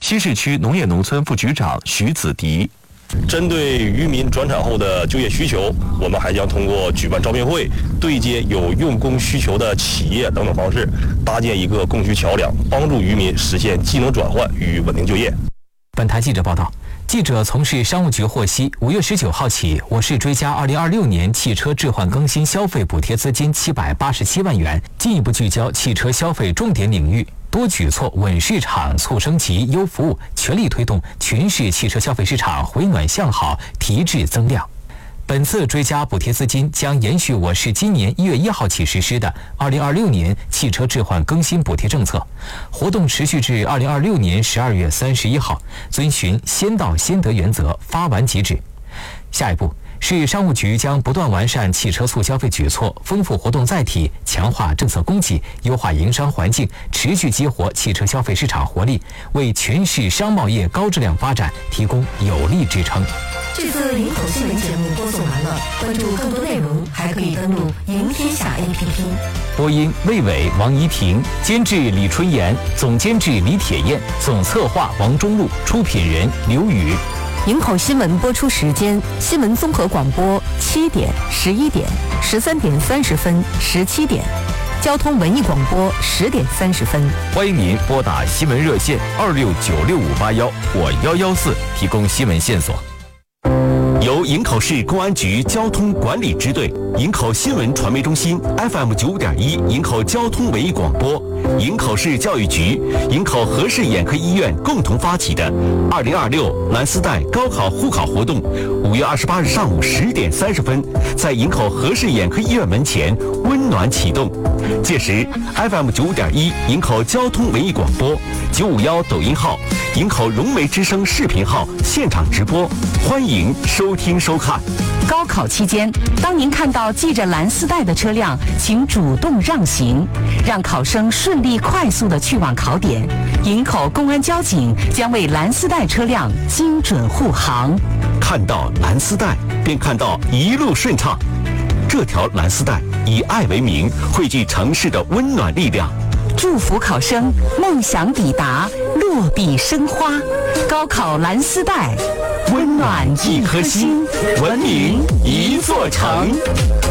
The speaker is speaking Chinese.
西市区农业农村副局长徐子迪。 针对渔民转产后的就业需求，我们还将通过举办招聘会、对接有用工需求的企业等等方式，搭建一个供需桥梁，帮助渔民实现技能转换与稳定就业。 本台记者报道，记者从事商务局获悉，5月19号起，我市追加2026年汽车置换更新消费补贴资金787万元，进一步聚焦汽车消费重点领域，多举措稳市场、促升级、优服务，全力推动全市汽车消费市场回暖向好、提质增量。本次追加补贴资金将延续我市今年1月1号起实施的2026年汽车置换更新补贴政策，活动持续至2026年12月31号，遵循先到先得原则，发完即止。下一步，市商务局将不断完善汽车促消费举措，丰富活动载体，强化政策供给，优化营商环境，持续激活汽车消费市场活力，为全市商贸业高质量发展提供有力支撑。 这次营口新闻节目播送完了，关注更多内容还可以登录赢天下 APP。 播音魏伟、王怡婷，监制李春妍，总监制李铁燕，总策划王中路，出品人刘宇。 营口新闻播出时间：新闻综合广播7点、11点、13点30分、17点；交通文艺广播10点30分。 欢迎您拨打新闻热线26965581或114，提供新闻线索。 由营口市公安局交通管理支队、营口新闻传媒中心 FM 95.1、营口交通文艺广播、营口市教育局、营口和氏眼科医院共同发起的2026蓝丝带高考护考活动，5月28日上午10点30分，在营口和氏眼科医院门前温暖启动。届时 FM 95.1营口交通文艺广播、951抖音号、营口融媒之声视频号现场直播，欢迎收听收看。 高考期间，当您看到系着蓝丝带的车辆，请主动让行，让考生顺利快速地去往考点。营口公安交警将为蓝丝带车辆精准护航。 看到蓝丝带，便看到一路顺畅。这条蓝丝带以爱为名，汇聚城市的温暖力量。 祝福考生梦想抵达，落笔生花。高考蓝丝带，温暖一颗心，文明一座城。